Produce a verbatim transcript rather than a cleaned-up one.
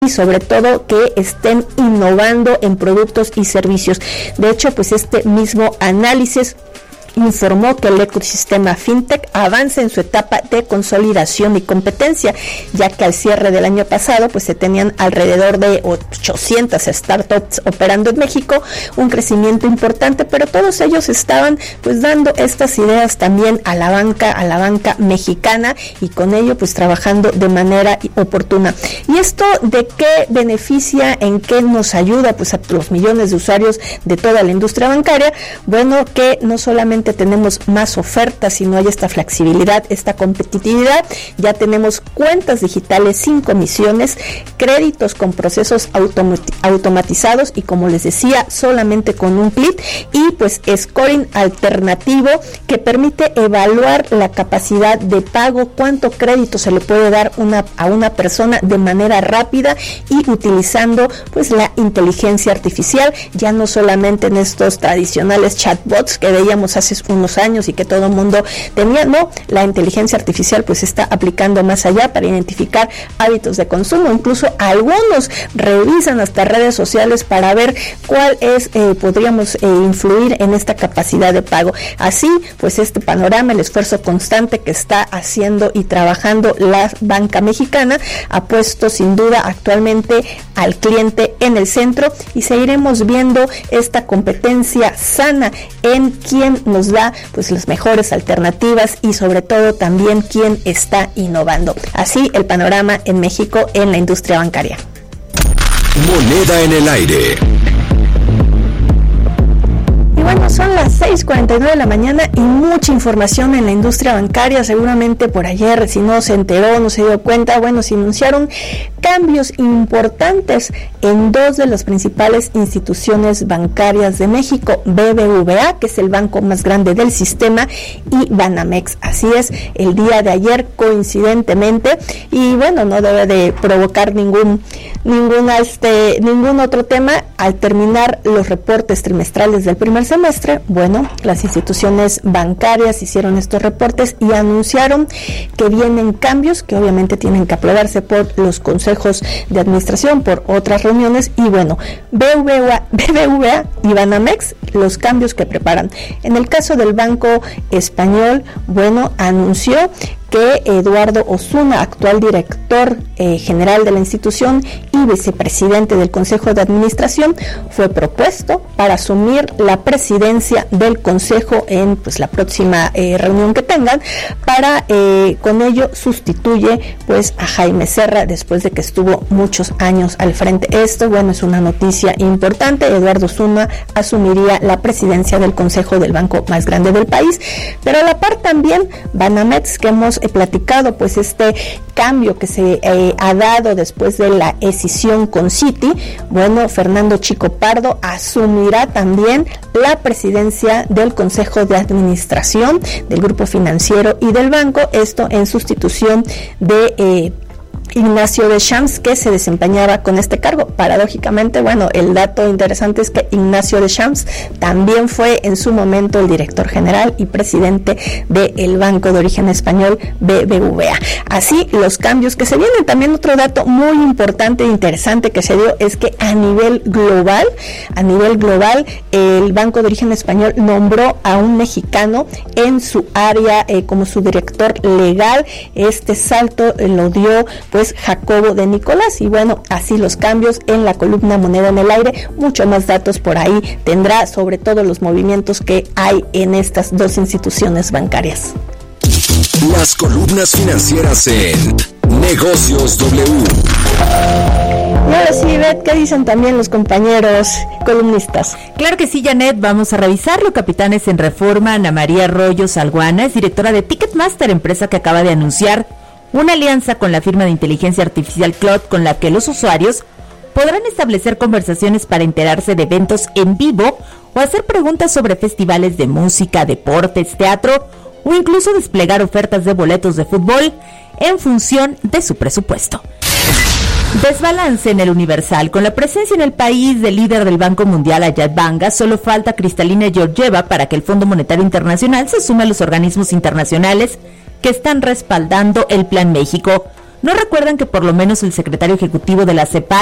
y sobre todo que estén innovando en productos y servicios. De hecho, pues este mismo análisis informó que el ecosistema fintech avanza en su etapa de consolidación y competencia, ya que al cierre del año pasado pues se tenían alrededor de ochocientas startups operando en México, un crecimiento importante, pero todos ellos estaban pues dando estas ideas también a la banca, a la banca mexicana, y con ello pues trabajando de manera oportuna. ¿Y esto de qué beneficia, en qué nos ayuda pues a los millones de usuarios de toda la industria bancaria? Bueno, que no solamente tenemos más ofertas, sino hay esta flexibilidad, esta competitividad. Ya tenemos cuentas digitales sin comisiones, créditos con procesos automati- automatizados y, como les decía, solamente con un clic, y pues scoring alternativo que permite evaluar la capacidad de pago, cuánto crédito se le puede dar una, a una persona de manera rápida y utilizando pues la inteligencia artificial, ya no solamente en estos tradicionales chatbots que veíamos hace unos años y que todo el mundo tenía. No, la inteligencia artificial pues está aplicando más allá para identificar hábitos de consumo. Incluso algunos revisan hasta redes sociales para ver cuál es, eh, podríamos eh, influir en esta capacidad de pago. Así pues este panorama, el esfuerzo constante que está haciendo y trabajando la banca mexicana, ha puesto sin duda actualmente al cliente en el centro, y seguiremos viendo esta competencia sana en quien nos da pues las mejores alternativas y sobre todo también quién está innovando. Así el panorama en México en la industria bancaria. Moneda en el aire. Y bueno, son las seis cuarenta y nueve de la mañana y mucha información en la industria bancaria. Seguramente por ayer, si no se enteró, no se dio cuenta, bueno, se anunciaron cambios importantes en dos de las principales instituciones bancarias de México, B B V A, que es el banco más grande del sistema, y Banamex. Así es, el día de ayer, coincidentemente, y bueno, no debe de provocar ningún ningún este ningún otro tema. Al terminar los reportes trimestrales del primer semestre, bueno, las instituciones bancarias hicieron estos reportes y anunciaron que vienen cambios que obviamente tienen que aprobarse por los consejos de administración, por otras reuniones, y bueno, B B V A, B B V A y Banamex, los cambios que preparan. En el caso del Banco Español, bueno, anunció que Eduardo Osuna, actual director eh, general de la institución y vicepresidente del Consejo de Administración, fue propuesto para asumir la presidencia del Consejo en pues la próxima eh, reunión que tengan, para eh, con ello sustituye pues a Jaime Serra después de que estuvo muchos años al frente. Esto, bueno, es una noticia importante. Eduardo Osuna asumiría la presidencia del Consejo del banco más grande del país, pero a la par también Banamex, que hemos he platicado pues este cambio que se eh, ha dado después de la escisión con Citi. Bueno, Fernando Chico Pardo asumirá también la presidencia del Consejo de Administración del Grupo Financiero y del banco, esto en sustitución de eh, Ignacio Deschamps, que se desempeñaba con este cargo. Paradójicamente, bueno, el dato interesante es que Ignacio Deschamps también fue en su momento el director general y presidente del banco de origen español B B V A. Así los cambios que se vienen. También otro dato muy importante e interesante que se dio es que a nivel global, a nivel global, el banco de origen español nombró a un mexicano en su área eh, como su director legal. Este salto eh, lo dio pues Jacobo de Nicolás, y bueno, así los cambios en la columna Moneda en el Aire. Mucho más datos por ahí tendrá sobre todo los movimientos que hay en estas dos instituciones bancarias. Las columnas financieras en Negocios W. Y ahora sí, Beth, ¿qué dicen también los compañeros columnistas? Claro que sí, Janet, vamos a revisarlo. Capitanes en Reforma, Ana María Arroyo Salguana es directora de Ticketmaster, empresa que acaba de anunciar una alianza con la firma de inteligencia artificial Claude, con la que los usuarios podrán establecer conversaciones para enterarse de eventos en vivo o hacer preguntas sobre festivales de música, deportes, teatro o incluso desplegar ofertas de boletos de fútbol en función de su presupuesto. Desbalance en el Universal. Con la presencia en el país del líder del Banco Mundial, Ajay Banga, solo falta Kristalina Georgieva para que el Fondo Monetario Internacional se sume a los organismos internacionales que están respaldando el Plan México. ¿No recuerdan que por lo menos el secretario ejecutivo de la CEPAL